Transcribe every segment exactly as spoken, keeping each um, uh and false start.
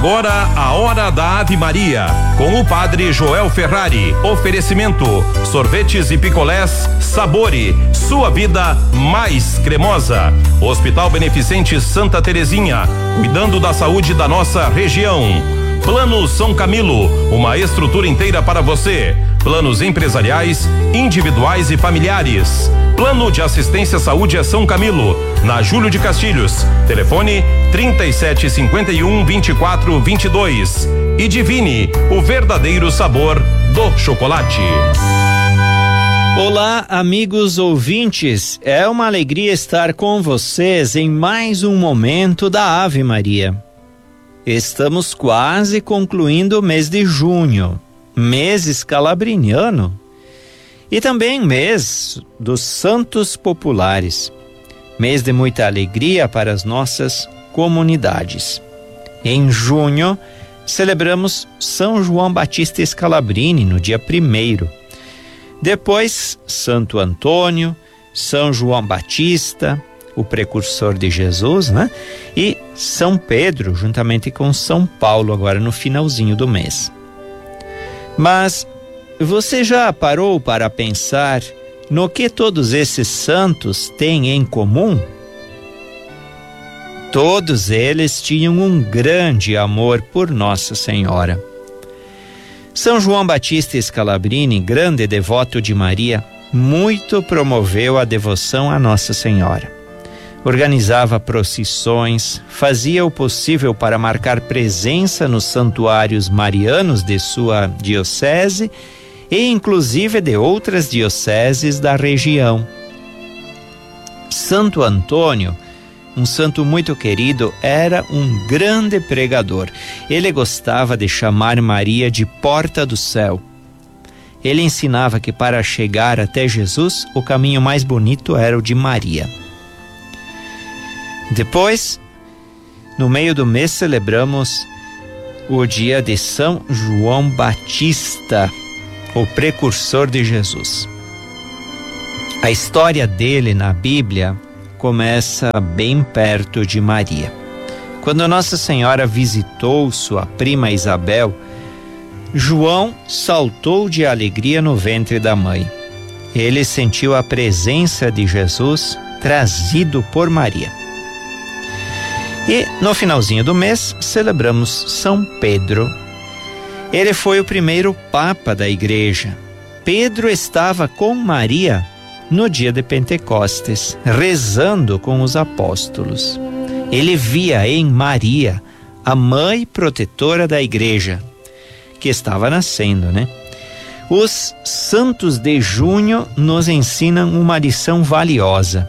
Agora a hora da Ave Maria, com o padre Joel Ferrari. Oferecimento: sorvetes e picolés Sabore, sua vida mais cremosa. Hospital Beneficente Santa Terezinha, cuidando da saúde da nossa região. Plano São Camilo, uma estrutura inteira para você. Planos empresariais, individuais e familiares. Plano de Assistência à Saúde é São Camilo, na Júlio de Castilhos. Telefone trinta e sete cinquenta e um, vinte e quatro, vinte e dois. E Divine, o verdadeiro sabor do chocolate. Olá, amigos ouvintes. É uma alegria estar com vocês em mais um momento da Ave Maria. Estamos quase concluindo o mês de junho, mês escalabriniano, e também mês dos Santos Populares, mês de muita alegria para as nossas comunidades. Em junho, celebramos São João Batista Scalabrini no dia primeiro. Depois, Santo Antônio, São João Batista, o precursor de Jesus, né? E São Pedro, juntamente com São Paulo, agora no finalzinho do mês. Mas você já parou para pensar no que todos esses santos têm em comum? Todos eles tinham um grande amor por Nossa Senhora. São João Batista Scalabrini, grande devoto de Maria, muito promoveu a devoção a Nossa Senhora. Organizava procissões, fazia o possível para marcar presença nos santuários marianos de sua diocese e inclusive de outras dioceses da região. Santo Antônio, um santo muito querido, era um grande pregador. Ele gostava de chamar Maria de porta do céu. Ele ensinava que para chegar até Jesus, o caminho mais bonito era o de Maria. Depois, no meio do mês, celebramos o dia de São João Batista, o precursor de Jesus. A história dele na Bíblia começa bem perto de Maria. Quando Nossa Senhora visitou sua prima Isabel, João saltou de alegria no ventre da mãe. Ele sentiu a presença de Jesus trazido por Maria. E no finalzinho do mês celebramos São Pedro. Ele foi o primeiro Papa da Igreja. Pedro estava com Maria no dia de Pentecostes, rezando com os apóstolos. Ele via em Maria a mãe protetora da Igreja, que estava nascendo, né? Os santos de junho nos ensinam uma lição valiosa.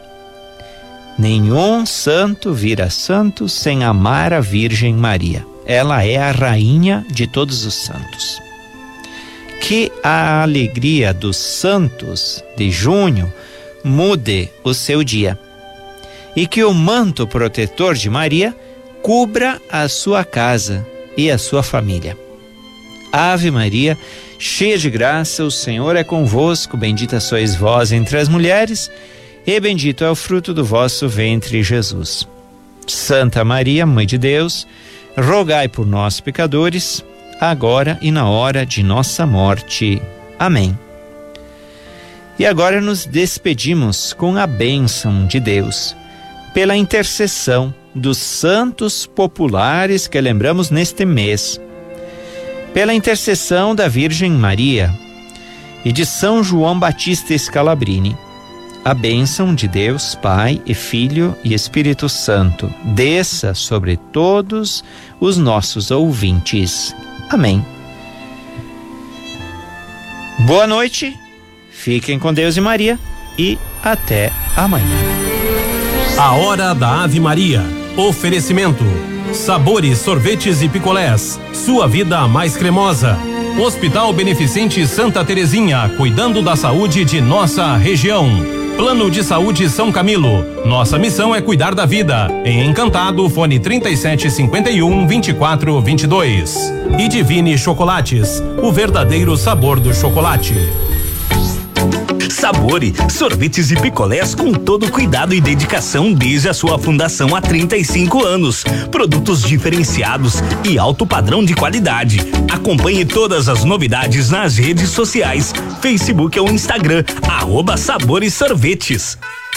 Nenhum santo vira santo sem amar a Virgem Maria. Ela é a rainha de todos os santos. Que a alegria dos santos de junho mude o seu dia. E que o manto protetor de Maria cubra a sua casa e a sua família. Ave Maria, cheia de graça, o Senhor é convosco. Bendita sois vós entre as mulheres, e bendito é o fruto do vosso ventre, Jesus. Santa Maria, Mãe de Deus, rogai por nós, pecadores, agora e na hora de nossa morte. Amém. E agora nos despedimos com a bênção de Deus, pela intercessão dos santos populares que lembramos neste mês, pela intercessão da Virgem Maria e de São João Batista Scalabrini. A bênção de Deus, Pai e Filho e Espírito Santo, desça sobre todos os nossos ouvintes. Amém. Boa noite, fiquem com Deus e Maria e até amanhã. A hora da Ave Maria. Oferecimento: sabores, sorvetes e picolés. Sua vida mais cremosa. Hospital Beneficente Santa Terezinha, cuidando da saúde de nossa região. Plano de Saúde São Camilo. Nossa missão é cuidar da vida. Em Encantado, fone trinta e sete cinquenta e um, vinte e quatro, vinte e dois. E Divine Chocolates, o verdadeiro sabor do chocolate. Sabore, sorvetes e picolés com todo cuidado e dedicação desde a sua fundação há trinta e cinco anos. Produtos diferenciados e alto padrão de qualidade. Acompanhe todas as novidades nas redes sociais, Facebook ou Instagram, arroba Sabores Sorvetes.